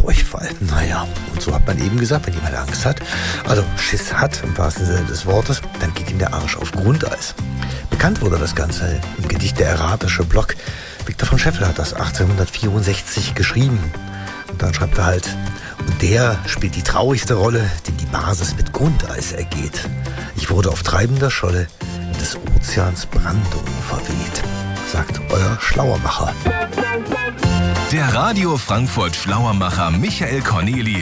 Durchfall. Naja, und so hat man eben gesagt, wenn jemand Angst hat, also Schiss hat, im wahrsten Sinne des Wortes, dann geht ihm der Arsch auf Grundeis. Bekannt wurde das Ganze im Gedicht Der erratische Block. Viktor von Scheffel hat das 1864 geschrieben. Und dann schreibt er halt: Und der spielt die traurigste Rolle, den die Basis mit Grundeis ergeht. Ich wurde auf treibender Scholle in des Ozeans Brandung verweht, sagt euer Schlauermacher. Der Radio Frankfurt Schlauermacher Michael Corneli